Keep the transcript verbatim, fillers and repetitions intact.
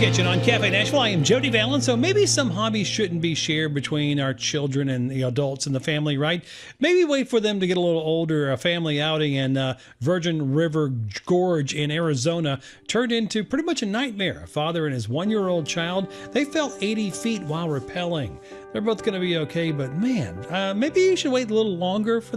Kitchen on Cafe Nashville. I am Jody Valen. So maybe some hobbies shouldn't be shared between our children and the adults in the family, right? Maybe wait for them to get a little older. A family outing in uh, Virgin River Gorge in Arizona turned into pretty much a nightmare. A father and his one-year-old child, they fell eighty feet while rappelling. They're both going to be okay, but man, uh, maybe you should wait a little longer for